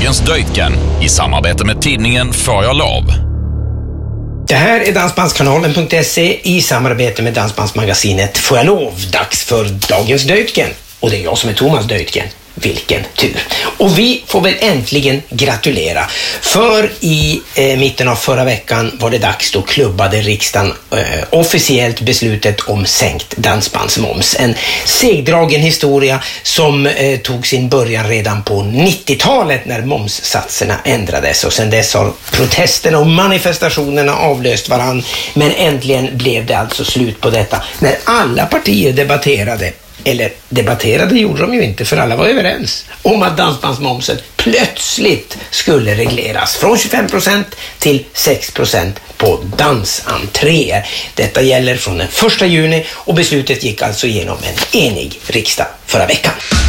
Dagens Döjtgen i samarbete med tidningen Får jag lov. Det här är Dansbandskanalen.se i samarbete med Dansbandsmagasinet Får jag lov. Dags för Dagens Döjtgen. Och det är jag som är Thomas Döjtgen. Vilken tur. Och vi får väl äntligen gratulera. För i mitten av förra veckan var det dags, då klubbade riksdagen officiellt beslutet om sänkt dansbandsmoms. En segdragen historia som tog sin början redan på 90-talet när momssatserna ändrades. Och sedan dess har protesterna och manifestationerna avlöst varann. Men äntligen blev det alltså slut på detta när alla partier debatterade. Eller debatterade gjorde de ju inte, för alla var överens om att dansbandsmomsen plötsligt skulle regleras från 25% till 6% på dansentréer. Detta gäller från den 1 juni och beslutet gick alltså igenom en enig riksdag förra veckan.